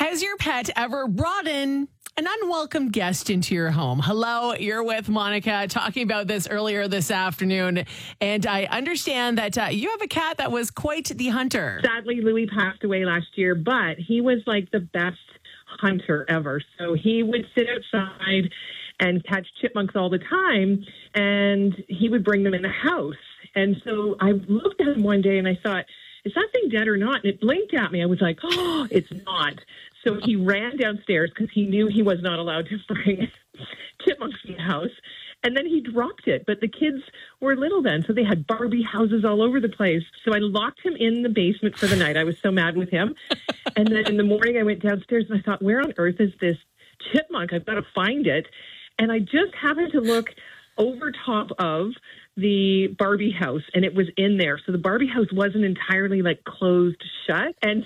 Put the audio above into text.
Has your pet ever brought in an unwelcome guest into your home? Hello, you're with Monica talking about this earlier this afternoon. And I understand that you have a cat that was quite the hunter. Sadly, Louis passed away last year, but he was like the best hunter ever. So he would sit outside and catch chipmunks all the time, and he would bring them in the house. And so I looked at him one day and I thought, is that thing dead or not? And it blinked at me. I was like, oh, it's not. So he ran downstairs because he knew he was not allowed to bring chipmunks in the house. And then he dropped it. But the kids were little then, so they had Barbie houses all over the place. So I locked him in the basement for the night. I was so mad with him. And then in the morning I went downstairs and I thought, where on earth is this chipmunk? I've got to find it. And I just happened to look over top of the Barbie house, and it was in there. So the Barbie house wasn't entirely like closed shut. And